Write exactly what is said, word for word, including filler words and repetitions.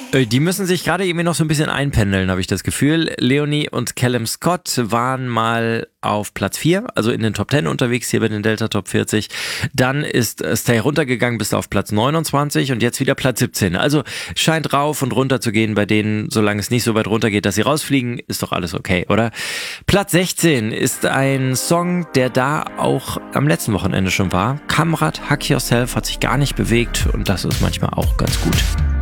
Äh, Die müssen sich gerade irgendwie noch so ein bisschen einpendeln, habe ich das Gefühl. Leonie und Callum Scott waren mal auf Platz vier, also in den Top zehn unterwegs hier bei den Delta Top vierzig. Dann ist äh, Stay runtergegangen bis auf Platz neunundzwanzig und jetzt wieder Platz siebzehn. Also scheint rauf und runter zu gehen bei denen, solange es nicht so weit runter geht, dass sie rausfliegen, ist doch alles okay, oder? Platz sechzehn ist ein Song, der da auch am letzten Wochenende schon war. Kamrat, Hack Yourself, hat sich gar nicht bewegt und das ist manchmal auch ganz gut.